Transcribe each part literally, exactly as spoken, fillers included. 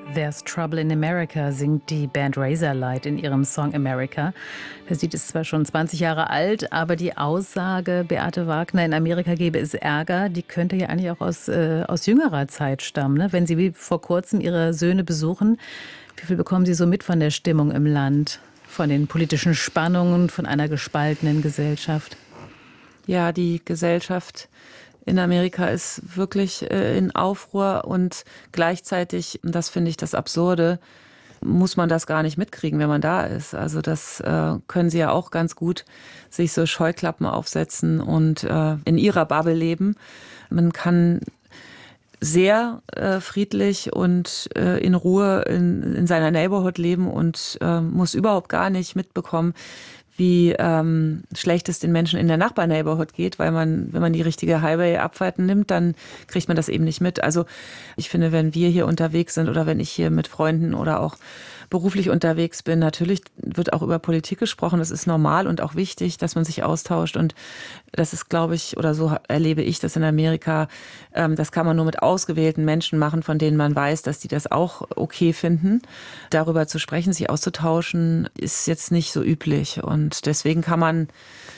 There's Trouble in America singt die Band Razorlight in ihrem Song America. Das Lied ist zwar schon zwanzig Jahre alt, aber die Aussage, Beate Wagner, in Amerika gebe es Ärger, die könnte ja eigentlich auch aus, äh, aus jüngerer Zeit stammen. Ne? Wenn Sie wie vor kurzem Ihre Söhne besuchen, wie viel bekommen Sie so mit von der Stimmung im Land, von den politischen Spannungen, von einer gespaltenen Gesellschaft? Ja, die Gesellschaft in Amerika ist wirklich äh, in Aufruhr und gleichzeitig, das finde ich das Absurde, muss man das gar nicht mitkriegen, wenn man da ist. Also das äh, können sie ja auch ganz gut sich so Scheuklappen aufsetzen und äh, in ihrer Bubble leben. Man kann sehr äh, friedlich und äh, in Ruhe in, in seiner Neighborhood leben und äh, muss überhaupt gar nicht mitbekommen, wie ähm, schlecht es den Menschen in der Nachbarneighborhood geht, weil man, wenn man die richtige Highway-Abfahrten nimmt, dann kriegt man das eben nicht mit. Also ich finde, wenn wir hier unterwegs sind oder wenn ich hier mit Freunden oder auch beruflich unterwegs bin, natürlich wird auch über Politik gesprochen. Das ist normal und auch wichtig, dass man sich austauscht. Und das ist, glaube ich, oder so erlebe ich das in Amerika, ähm, das kann man nur mit ausgewählten Menschen machen, von denen man weiß, dass die das auch okay finden. Darüber zu sprechen, sich auszutauschen, ist jetzt nicht so üblich. Und deswegen kann man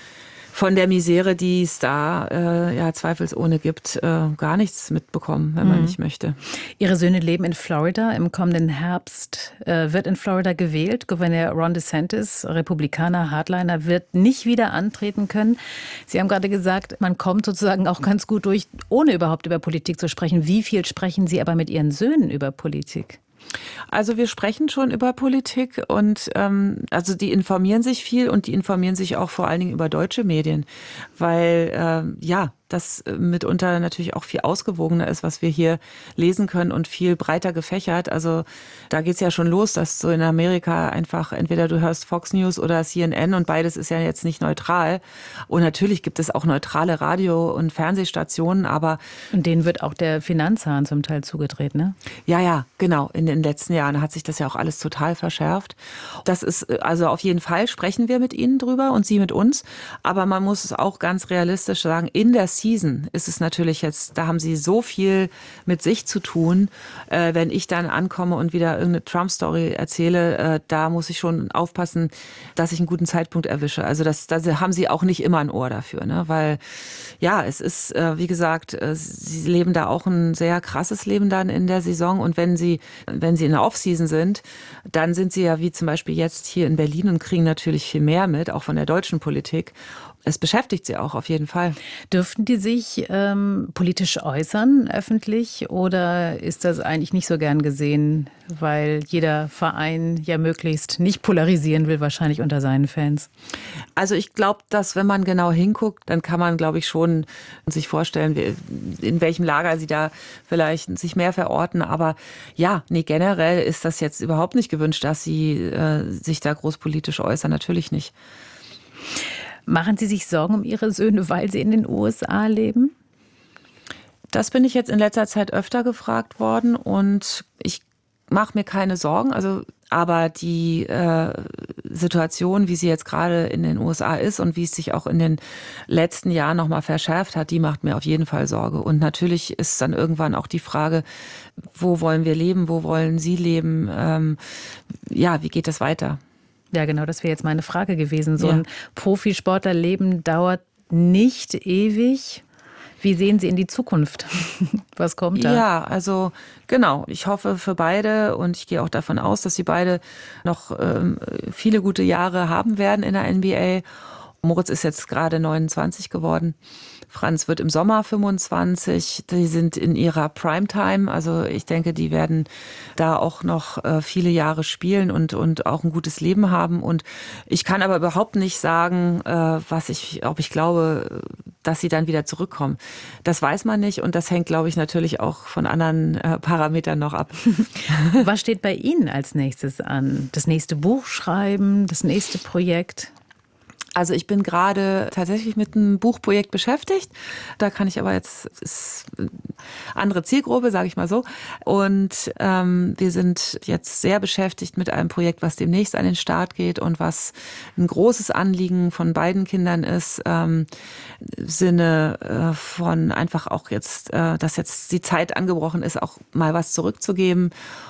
von der Misere, die es da äh, ja zweifelsohne gibt, äh, gar nichts mitbekommen, wenn man mhm. nicht möchte. Ihre Söhne leben in Florida. Im kommenden Herbst äh, wird in Florida gewählt. Gouverneur Ron DeSantis, Republikaner, Hardliner, wird nicht wieder antreten können. Sie haben gerade gesagt, man kommt sozusagen auch ganz gut durch, ohne überhaupt über Politik zu sprechen. Wie viel sprechen Sie aber mit Ihren Söhnen über Politik? Also wir sprechen schon über Politik und ähm, also die informieren sich viel und die informieren sich auch vor allen Dingen über deutsche Medien, weil äh, ja, das mitunter natürlich auch viel ausgewogener ist, was wir hier lesen können und viel breiter gefächert. Also da geht's ja schon los, dass so in Amerika einfach entweder du hörst Fox News oder C N N und beides ist ja jetzt nicht neutral. Und natürlich gibt es auch neutrale Radio- und Fernsehstationen, aber... Und denen wird auch der Finanzhahn zum Teil zugedreht, ne? Ja, ja, genau. In den letzten Jahren hat sich das ja auch alles total verschärft. Das ist, also auf jeden Fall sprechen wir mit Ihnen drüber und Sie mit uns. Aber man muss es auch ganz realistisch sagen, in der Season ist es natürlich jetzt, da haben sie so viel mit sich zu tun. Äh, wenn ich dann ankomme und wieder irgendeine Trump-Story erzähle, äh, da muss ich schon aufpassen, dass ich einen guten Zeitpunkt erwische. Also das, da haben sie auch nicht immer ein Ohr dafür, ne? Weil ja, es ist, äh, wie gesagt, äh, sie leben da auch ein sehr krasses Leben dann in der Saison. Und wenn sie, wenn sie in der Off-Season sind, dann sind sie ja wie zum Beispiel jetzt hier in Berlin und kriegen natürlich viel mehr mit, auch von der deutschen Politik. Es beschäftigt sie auch auf jeden Fall. Dürften die sich ähm, politisch äußern, öffentlich, oder ist das eigentlich nicht so gern gesehen, weil jeder Verein ja möglichst nicht polarisieren will, wahrscheinlich unter seinen Fans? Also ich glaube, dass wenn man genau hinguckt, dann kann man, glaube ich, schon sich vorstellen, in welchem Lager sie da vielleicht sich mehr verorten. Aber ja, nee, generell ist das jetzt überhaupt nicht gewünscht, dass sie äh, sich da großpolitisch äußern. Natürlich nicht. Machen Sie sich Sorgen um Ihre Söhne, weil sie in den U S A leben? Das bin ich jetzt in letzter Zeit öfter gefragt worden und ich mache mir keine Sorgen. Also, aber die äh, Situation, wie sie jetzt gerade in den U S A ist und wie es sich auch in den letzten Jahren noch mal verschärft hat, die macht mir auf jeden Fall Sorge. Und natürlich ist dann irgendwann auch die Frage, wo wollen wir leben, wo wollen Sie leben? Ähm, ja, wie geht das weiter? Ja, genau, das wäre jetzt meine Frage gewesen. So ja. ein Profisportlerleben dauert nicht ewig. Wie sehen Sie in die Zukunft? Was kommt da? Ja, also genau. Ich hoffe für beide und ich gehe auch davon aus, dass sie beide noch ähm, viele gute Jahre haben werden in der N B A. Moritz ist jetzt gerade neunundzwanzig geworden. Franz wird im Sommer fünfundzwanzig. Die sind in ihrer Primetime. Also ich denke, die werden da auch noch äh, viele Jahre spielen und, und auch ein gutes Leben haben. Und ich kann aber überhaupt nicht sagen, äh, was ich, ob ich glaube, dass sie dann wieder zurückkommen. Das weiß man nicht und das hängt, glaube ich, natürlich auch von anderen äh, Parametern noch ab. Was steht bei Ihnen als nächstes an? Das nächste Buch schreiben, das nächste Projekt? Also ich bin gerade tatsächlich mit einem Buchprojekt beschäftigt. Da kann ich aber jetzt, ist andere Zielgruppe, sage ich mal so. Und ähm, wir sind jetzt sehr beschäftigt mit einem Projekt, was demnächst an den Start geht und was ein großes Anliegen von beiden Kindern ist, ähm, im Sinne äh, von einfach auch jetzt, äh, dass jetzt die Zeit angebrochen ist, auch mal was zurückzugeben.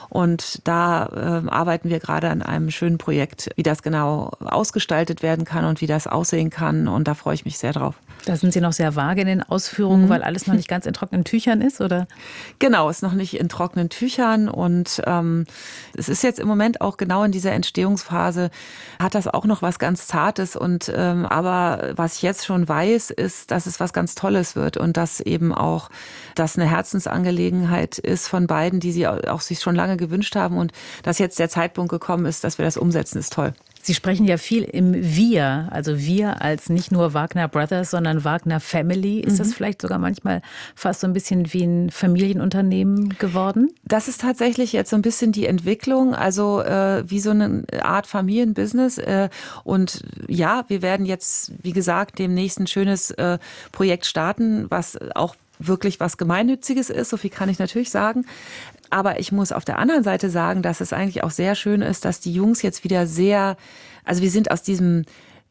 Und da äh, arbeiten wir gerade an einem schönen Projekt, wie das genau ausgestaltet werden kann und wie das aussehen kann. Und da freue ich mich sehr drauf. Da sind Sie noch sehr vage in den Ausführungen, mhm. weil alles noch nicht ganz in trockenen Tüchern ist, oder? Genau, ist noch nicht in trockenen Tüchern. Und ähm, es ist jetzt im Moment auch genau in dieser Entstehungsphase, hat das auch noch was ganz Zartes. Und ähm, aber was ich jetzt schon weiß, ist, dass es was ganz Tolles wird und dass eben auch das eine Herzensangelegenheit ist von beiden, die sie auch sich schon lange gewünscht haben. Und dass jetzt der Zeitpunkt gekommen ist, dass wir das umsetzen, ist toll. Sie sprechen ja viel im Wir, also wir als nicht nur Wagner Brothers, sondern Wagner Family. Ist mhm. das vielleicht sogar manchmal fast so ein bisschen wie ein Familienunternehmen geworden? Das ist tatsächlich jetzt so ein bisschen die Entwicklung, also äh, wie so eine Art Familienbusiness. Äh, und ja, wir werden jetzt, wie gesagt, demnächst ein schönes äh, Projekt starten, was auch wirklich was Gemeinnütziges ist, so viel kann ich natürlich sagen. Aber ich muss auf der anderen Seite sagen, dass es eigentlich auch sehr schön ist, dass die Jungs jetzt wieder sehr, also wir sind aus diesem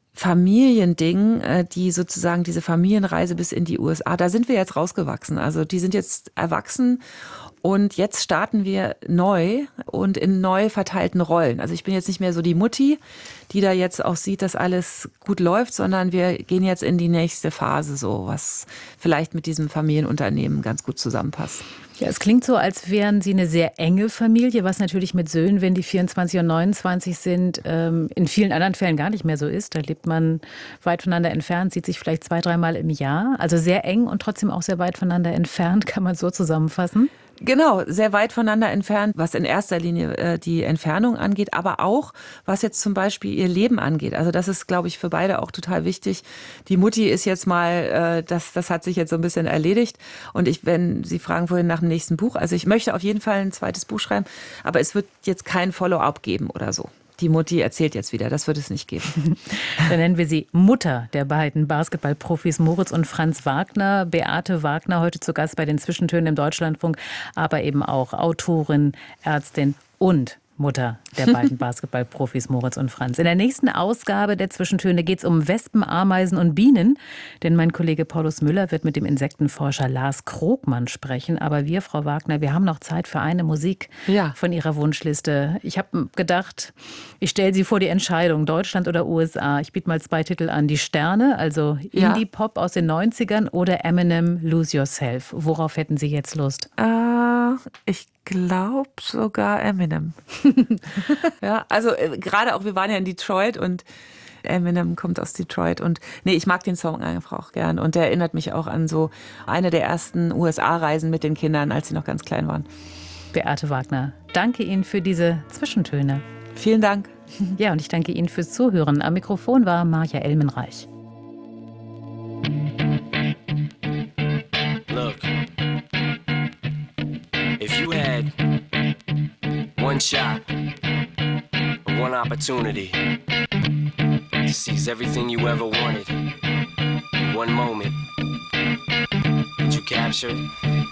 Familiending, die sozusagen diese Familienreise bis in die U S A, da sind wir jetzt rausgewachsen. Also die sind jetzt erwachsen. Und jetzt starten wir neu und in neu verteilten Rollen. Also ich bin jetzt nicht mehr so die Mutti, die da jetzt auch sieht, dass alles gut läuft, sondern wir gehen jetzt in die nächste Phase, so was vielleicht mit diesem Familienunternehmen ganz gut zusammenpasst. Ja, es klingt so, als wären Sie eine sehr enge Familie, was natürlich mit Söhnen, wenn die vierundzwanzig und neunundzwanzig sind, in vielen anderen Fällen gar nicht mehr so ist. Da lebt man weit voneinander entfernt, sieht sich vielleicht zwei, dreimal im Jahr. Also sehr eng und trotzdem auch sehr weit voneinander entfernt, kann man so zusammenfassen. Genau, sehr weit voneinander entfernt, was in erster Linie äh, die Entfernung angeht, aber auch, was jetzt zum Beispiel ihr Leben angeht. Also das ist, glaube ich, für beide auch total wichtig. Die Mutti ist jetzt mal, äh, das, das hat sich jetzt so ein bisschen erledigt. Und ich, wenn Sie fragen vorhin nach dem nächsten Buch, also ich möchte auf jeden Fall ein zweites Buch schreiben, aber es wird jetzt kein Follow-up geben oder so. Die Mutti erzählt jetzt wieder, das wird es nicht geben. Dann nennen wir sie Mutter der beiden Basketballprofis Moritz und Franz Wagner. Beate Wagner, heute zu Gast bei den Zwischentönen im Deutschlandfunk, aber eben auch Autorin, Ärztin und Mutter der beiden Basketballprofis Moritz und Franz. In der nächsten Ausgabe der Zwischentöne geht es um Wespen, Ameisen und Bienen. Denn mein Kollege Paulus Müller wird mit dem Insektenforscher Lars Krogmann sprechen. Aber wir, Frau Wagner, wir haben noch Zeit für eine Musik ja. von Ihrer Wunschliste. Ich habe gedacht, ich stelle Sie vor die Entscheidung, Deutschland oder U S A. Ich biete mal zwei Titel an. Die Sterne, also ja. Indie-Pop aus den neunzigern oder Eminem, Lose Yourself. Worauf hätten Sie jetzt Lust? Äh, ich glaube sogar Eminem. Ja, also äh, gerade auch, wir waren ja in Detroit und Eminem kommt aus Detroit und nee, ich mag den Song einfach auch gern und der erinnert mich auch an so eine der ersten U S A-Reisen mit den Kindern, als sie noch ganz klein waren. Beate Wagner, danke Ihnen für diese Zwischentöne. Vielen Dank. Ja, und ich danke Ihnen fürs Zuhören. Am Mikrofon war Marja Elmenreich. Look, if you had one shot, one opportunity to seize everything you ever wanted in one moment, would you capture it?